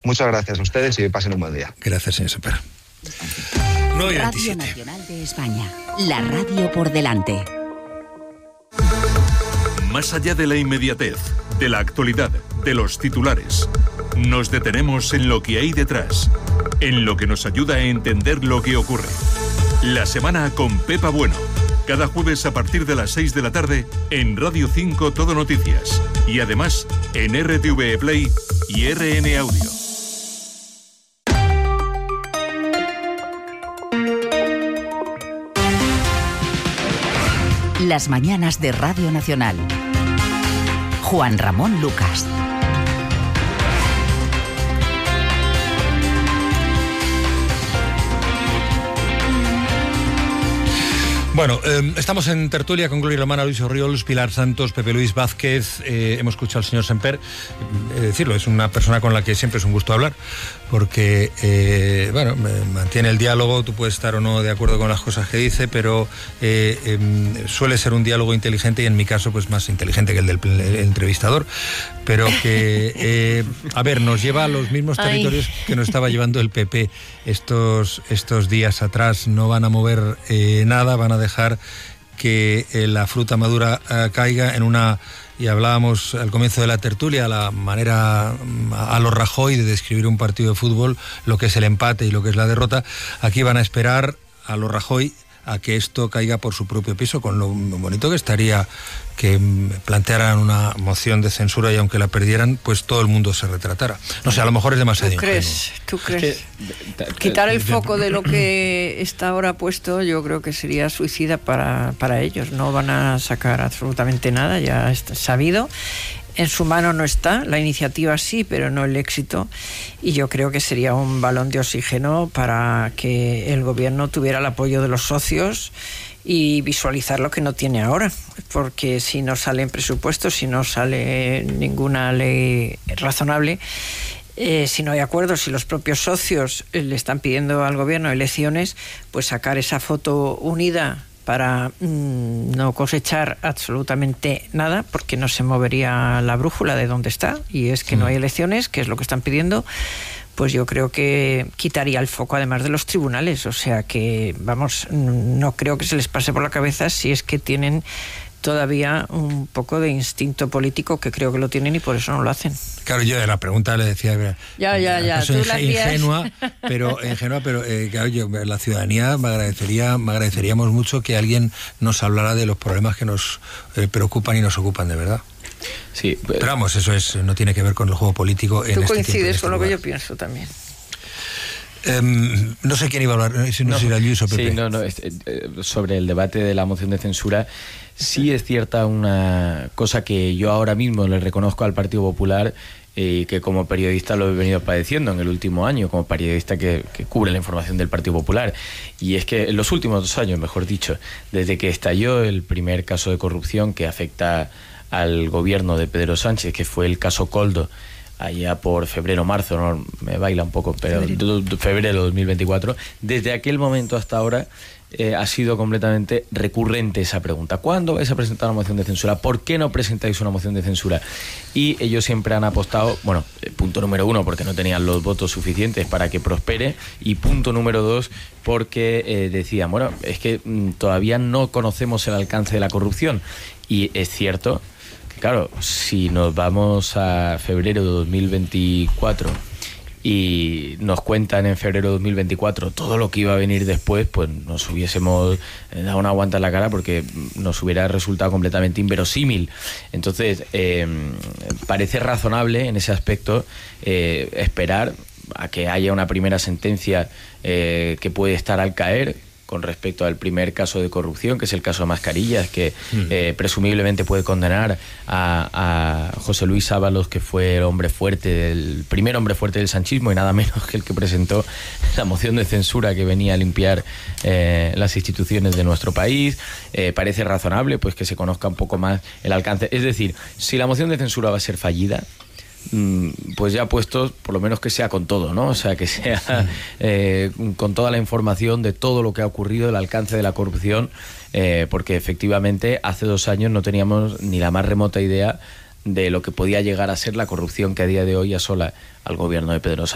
Muchas gracias a ustedes y pasen un buen día. Gracias, señor Semper. Radio Nacional de España, la radio por delante. Más allá de la inmediatez, de la actualidad, de los titulares, nos detenemos en lo que hay detrás, en lo que nos ayuda a entender lo que ocurre. La semana con Pepa Bueno, cada jueves a partir de las 6 de la tarde en Radio 5 Todo Noticias y además en RTV Play y RN Audio. Las mañanas de Radio Nacional. Juan Ramón Lucas. Bueno, estamos en tertulia con Gloria Romana, Luis Orriols, Pilar Santos, Pepe Luis Vázquez. Hemos escuchado al señor Semper. Decirlo, es una persona con la que siempre es un gusto hablar, porque, mantiene el diálogo. Tú puedes estar o no de acuerdo con las cosas que dice, pero suele ser un diálogo inteligente y en mi caso, pues más inteligente que el del entrevistador. Pero que, nos lleva a los mismos territorios que nos estaba llevando el PP estos días atrás. No van a mover nada, van a dejar que la fruta madura caiga en una, y hablábamos al comienzo de la tertulia, la manera a lo Rajoy de describir un partido de fútbol, lo que es el empate y lo que es la derrota. Aquí van a esperar a lo Rajoy a que esto caiga por su propio peso, con lo bonito que estaría que plantearan una moción de censura y aunque la perdieran, pues todo el mundo se retratara. No sé, a lo mejor es demasiado ingenuo. ¿Tú crees? Quitar el foco de lo que está ahora puesto, yo creo que sería suicida para ellos. No van a sacar absolutamente nada, ya está sabido. En su mano no está, la iniciativa sí, pero no el éxito, y yo creo que sería un balón de oxígeno para que el gobierno tuviera el apoyo de los socios y visualizar lo que no tiene ahora, porque si no salen presupuestos, si no sale ninguna ley razonable, si no hay acuerdos, si los propios socios le están pidiendo al gobierno elecciones, pues sacar esa foto unida para no cosechar absolutamente nada, porque no se movería la brújula de donde está, y es que no hay elecciones, que es lo que están pidiendo, pues yo creo que quitaría el foco además de los tribunales. O sea que, no creo que se les pase por la cabeza si es que tienen todavía un poco de instinto político, que creo que lo tienen y por eso no lo hacen. Claro, yo de la pregunta le decía ya tú la ingenua, pero claro, yo, la ciudadanía me agradeceríamos mucho que alguien nos hablara de los problemas que nos preocupan y nos ocupan de verdad. Sí, pero vamos, eso no tiene que ver con el juego político. Tú coincides con lo que yo pienso también. No sé quién iba a hablar, no sé si era Luis o Pepe. Sí, sobre el debate de la moción de censura, sí es cierta una cosa que yo ahora mismo le reconozco al Partido Popular, que como periodista lo he venido padeciendo en el último año, como periodista que cubre la información del Partido Popular, y es que en los últimos 2 años, mejor dicho, desde que estalló el primer caso de corrupción que afecta al gobierno de Pedro Sánchez, que fue el caso Koldo, allá por febrero-marzo, no me baila un poco, pero febrero de 2024, desde aquel momento hasta ahora ha sido completamente recurrente esa pregunta. ¿Cuándo vais a presentar una moción de censura? ¿Por qué no presentáis una moción de censura? Y ellos siempre han apostado, punto número 1, porque no tenían los votos suficientes para que prospere, y punto número 2, porque decían, es que todavía no conocemos el alcance de la corrupción. Y es cierto que, claro, si nos vamos a febrero de 2024 y nos cuentan en febrero de 2024 todo lo que iba a venir después, pues nos hubiésemos dado una guanta en la cara, porque nos hubiera resultado completamente inverosímil. Entonces, parece razonable en ese aspecto esperar a que haya una primera sentencia que puede estar al caer con respecto al primer caso de corrupción, que es el caso de Mascarillas, que presumiblemente puede condenar a José Luis Ábalos, que fue el primer hombre fuerte del sanchismo, y nada menos que el que presentó la moción de censura que venía a limpiar las instituciones de nuestro país. Parece razonable pues que se conozca un poco más el alcance. Es decir, si la moción de censura va a ser fallida, pues ya puestos, por lo menos que sea con todo, ¿no? O sea, que sea con toda la información de todo lo que ha ocurrido, el alcance de la corrupción, porque efectivamente hace 2 años no teníamos ni la más remota idea de lo que podía llegar a ser la corrupción que a día de hoy asola al gobierno de Pedro Sánchez.